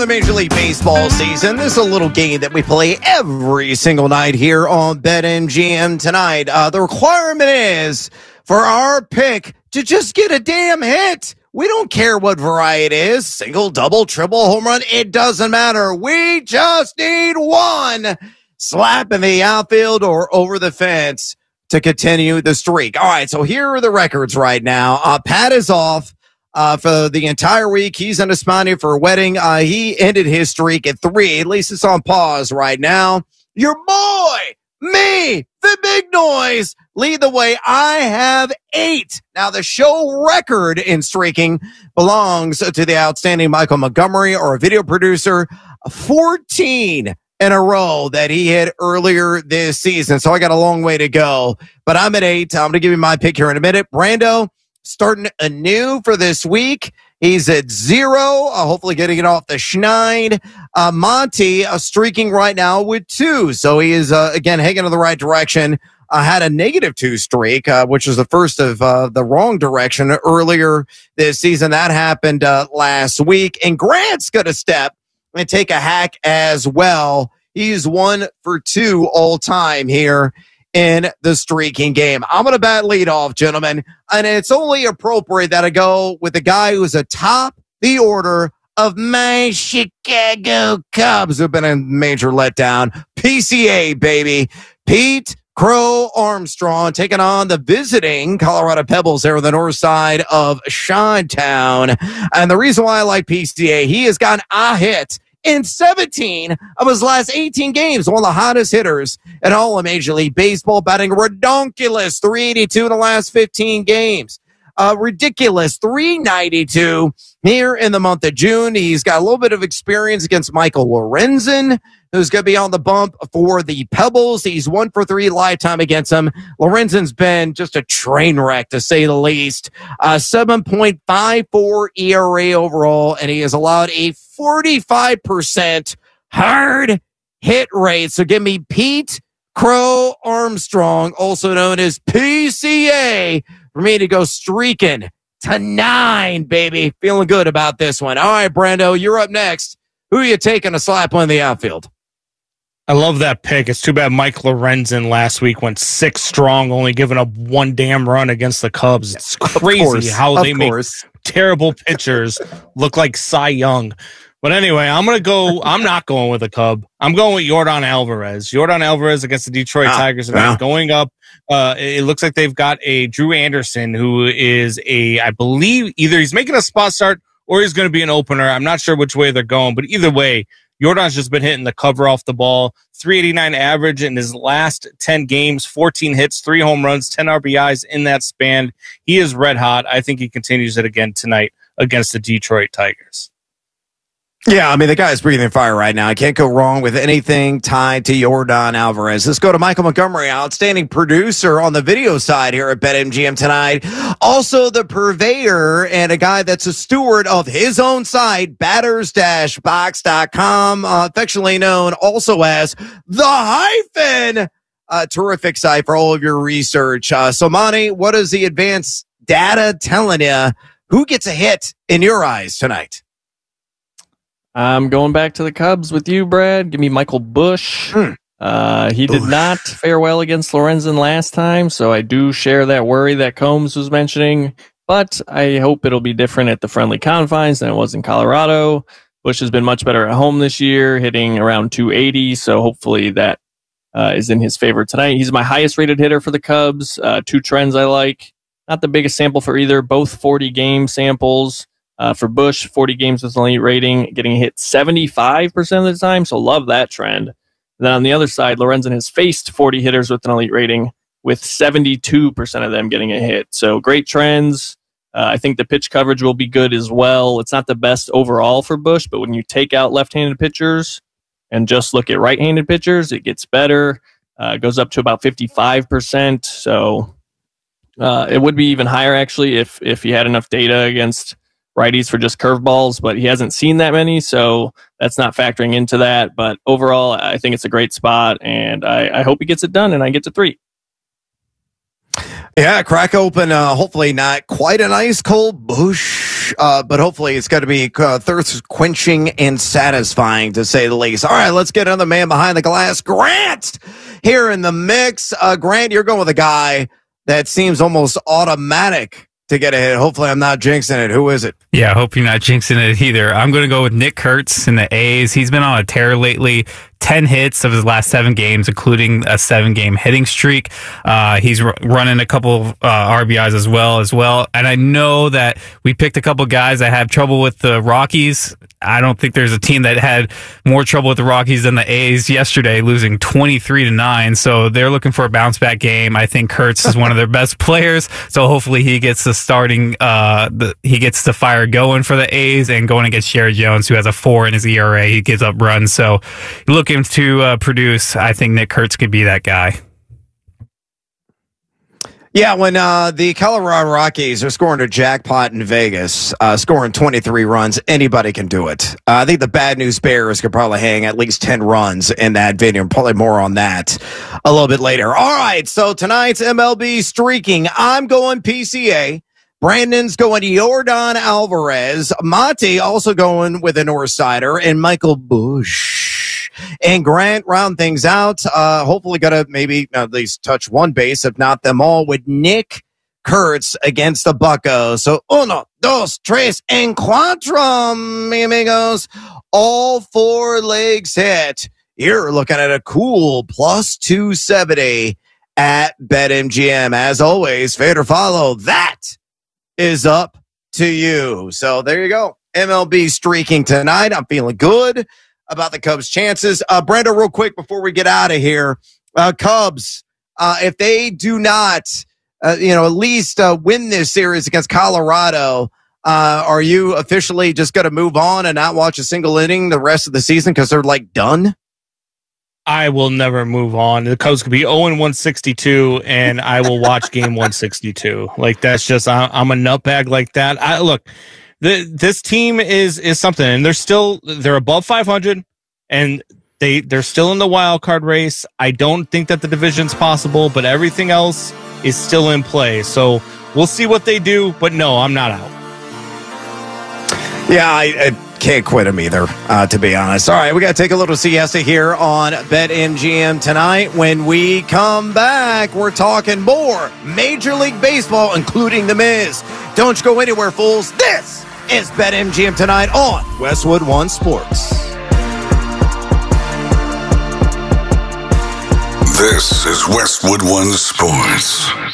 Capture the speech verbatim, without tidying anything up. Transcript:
the Major League Baseball season. This is a little game that we play every single night here on BetMGM tonight. Uh, the requirement is for our pick to just get a damn hit. We don't care what variety it is. Single, double, triple, home run. It doesn't matter. We just need one slap in the outfield or over the fence to continue the streak. All right, so here are the records right now. Uh, Pat is off. Uh, for the entire week. He's in España for a wedding. Uh, he ended his streak at three. At least it's on pause right now. Your boy, me, the big noise, lead the way. I have eight. Now, the show record in streaking belongs to the outstanding Michael Montgomery, or a video producer. fourteen in a row that he hit earlier this season. So I got a long way to go. But I'm at eight. I'm going to give you my pick here in a minute. Brando, starting anew for this week. He's at zero, uh, hopefully getting it off the schneid. Uh, Monty uh, streaking right now with two. So he is, uh, again, heading in the right direction. Uh, had a negative two streak, uh, which was the first of uh, the wrong direction earlier this season. That happened uh, last week. And Grant's going to step and take a hack as well. He's one for two all time here in the streaking game. I'm going to bat lead off, gentlemen, and it's only appropriate that I go with the guy who's atop the order of my Chicago Cubs, who've been a major letdown. P C A, baby. Pete Crow Armstrong taking on the visiting Colorado Pebbles there on the north side of Chi-Town. And the reason why I like P C A, he has gotten a hit in seventeen of his last eighteen games, one of the hottest hitters in all of Major League Baseball, batting ridiculous three eighty-two in the last fifteen games. Uh, ridiculous three ninety-two here in the month of June. He's got a little bit of experience against Michael Lorenzen, who's going to be on the bump for the Pebbles. He's one for three lifetime against him. Lorenzen's been just a train wreck, to say the least. Uh, seven point five four E R A overall, and he has allowed a forty-five percent hard hit rate. So give me Pete Crow Armstrong, also known as P C A, for me to go streaking to nine, baby. Feeling good about this one. All right, Brando, you're up next. Who are you taking a slap on the outfield? I love that pick. It's too bad Mike Lorenzen last week went six strong, only giving up one damn run against the Cubs. It's crazy course, how they make course. terrible pitchers look like Cy Young. But anyway, I'm going to go. I'm not going with a Cub. I'm going with Yordan Alvarez. Yordan Alvarez against the Detroit ah, Tigers. Yeah. Going up. Uh, it looks like they've got a Drew Anderson, who is a, I believe, either he's making a spot start or he's going to be an opener. I'm not sure which way they're going, but either way, Yordan's just been hitting the cover off the ball. three eighty-nine average in his last ten games, fourteen hits, three home runs, ten R B Is in that span. He is red hot. I think he continues it again tonight against the Detroit Tigers. Yeah, I mean, the guy's breathing fire right now. I can't go wrong with anything tied to Yordan Alvarez. Let's go to Michael Montgomery, outstanding producer on the video side here at BetMGM tonight. Also the purveyor and a guy that's a steward of his own site, batters dash box dot com, uh, affectionately known also as The Hyphen. Uh, terrific site for all of your research. Uh, so, Monty, what is the advanced data telling you? Who gets a hit in your eyes tonight? I'm going back to the Cubs with you, Brad. Give me Michael Busch. Hmm. Uh, he did Busch. not fare well against Lorenzen last time, so I do share that worry that Combs was mentioning, but I hope it'll be different at the friendly confines than it was in Colorado. Busch has been much better at home this year, hitting around two eighty, so hopefully that uh, is in his favor tonight. He's my highest rated hitter for the Cubs. Uh, two trends I like. Not the biggest sample for either, both forty game samples. Uh, for Busch, forty games with an elite rating, getting hit seventy-five percent of the time, so love that trend. And then on the other side, Lorenzen has faced forty hitters with an elite rating, with seventy-two percent of them getting a hit. So great trends. Uh, I think the pitch coverage will be good as well. It's not the best overall for Busch, but when you take out left-handed pitchers and just look at right-handed pitchers, it gets better. Uh, it goes up to about fifty-five percent. So uh, it would be even higher, actually, if if he had enough data against righties for just curveballs, but he hasn't seen that many, so that's not factoring into that. But overall, I think it's a great spot, and I, I hope he gets it done, and I get to three. Yeah, crack open, uh, hopefully not quite an ice cold Busch uh, but hopefully it's going to be uh, thirst quenching and satisfying, to say the least. All right, let's get another man behind the glass. Grant here in the mix. Uh, Grant, you're going with a guy that seems almost automatic to get a hit. Hopefully I'm not jinxing it. Who is it? Yeah, I hope you're not jinxing it either. I'm going to go with Nick Kurtz in the A's. He's been on a tear lately. ten hits of his last seven games, including a seven-game hitting streak. Uh, he's r- running a couple of uh, R B Is as well, as well. And I know that we picked a couple guys that have trouble with the Rockies. I don't think there's a team that had more trouble with the Rockies than the A's yesterday, losing twenty-three to nine. So they're looking for a bounce-back game. I think Kurtz is one of their best players. So hopefully he gets the starting, uh, the, he gets the fire going for the A's, and going against Sherry Jones, who has a four in his E R A. He gives up runs. So looking to uh, produce, I think Nick Kurtz could be that guy. Yeah, when uh, the Colorado Rockies are scoring a jackpot in Vegas, uh, scoring twenty-three runs, anybody can do it. Uh, I think the Bad News Bears could probably hang at least ten runs in that video. Probably more on that a little bit later. All right, so tonight's M L B streaking. I'm going P C A. Brandon's going Yordan Alvarez. Monty also going with a North Sider, and Michael Busch. And Grant round things out. Uh, hopefully got to maybe at least touch one base, if not them all, with Nick Kurtz against the Buccos. So uno, dos, tres, en cuatro, mi amigos. All four legs hit. You're looking at a cool plus two seventy at BetMGM. As always, fair to follow. That is up to you. So there you go. M L B streaking tonight. I'm feeling good about the Cubs' chances. Uh, Brenda, real quick before we get out of here, uh, Cubs, uh, if they do not, uh, you know, at least uh, win this series against Colorado, uh, are you officially just going to move on and not watch a single inning the rest of the season because they're like done? I will never move on. The Cubs could be oh and one sixty-two, and I will watch game one sixty-two. Like, that's just, I, I'm a nutbag like that. I look, the, this team is is something, and they're still, they're above five hundred, and they, they're still in the wild card race. I don't think that the division's possible, but everything else is still in play. So we'll see what they do, but no, I'm not out. Yeah, I, I can't quit him either, uh, to be honest. All right, we got to take a little siesta here on BetMGM tonight. When we come back, we're talking more Major League Baseball, including The Miz. Don't you go anywhere, fools. This is BetMGM tonight on Westwood One Sports. This is Westwood One Sports.